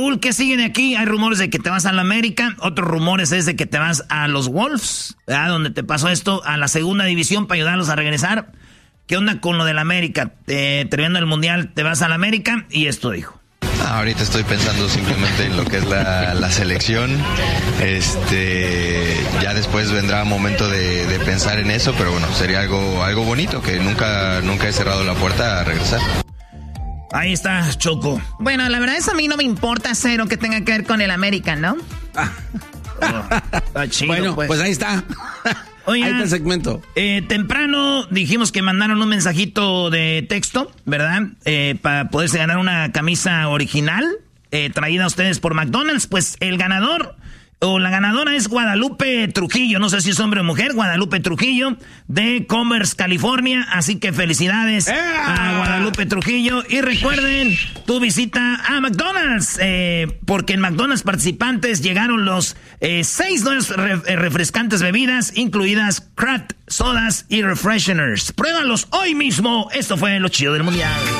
Raúl, ¿qué sigue de aquí? Hay rumores de que te vas a la América, otros rumores es de que te vas a los Wolves, ¿verdad? Donde te pasó esto, a la segunda división para ayudarlos a regresar. ¿Qué onda con lo de la América? Terminando el Mundial, te vas a la América y esto dijo. Ahorita estoy pensando simplemente en lo que es la selección. Ya después vendrá momento de pensar en eso, pero bueno, sería algo bonito, que nunca he cerrado la puerta a regresar. Ahí está, Choco. Bueno, la verdad es a mí no me importa cero que tenga que ver con el América, ¿no? Está chido, bueno, pues ahí está. Oigan, ahí está el segmento. Temprano dijimos que mandaron un mensajito de texto, ¿verdad? Para poderse ganar una camisa original traída a ustedes por McDonald's. Pues el ganador o la ganadora es Guadalupe Trujillo. No sé si es hombre o mujer. Guadalupe Trujillo de Commerce, California. Así que felicidades a Guadalupe Trujillo. Y recuerden, tu visita a McDonald's. Porque en McDonald's participantes llegaron los 6 nuevas refrescantes bebidas, incluidas craft, sodas y refresheners. Pruébalos hoy mismo. Esto fue lo chido del mundial.